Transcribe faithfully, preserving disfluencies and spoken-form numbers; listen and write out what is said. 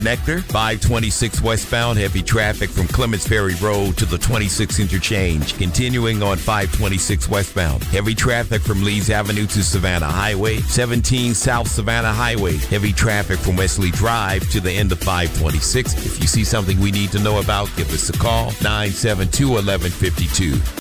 Nectar, five twenty-six westbound, heavy traffic from Clements Ferry Road to the twenty-six interchange. Continuing on five twenty-six westbound, heavy traffic from Leeds Avenue to Savannah Highway. seventeen South Savannah Highway, heavy traffic from Wesley Drive to the end of five twenty-six. If you see something we need to know about, give us a call, nine seven two, one one five two.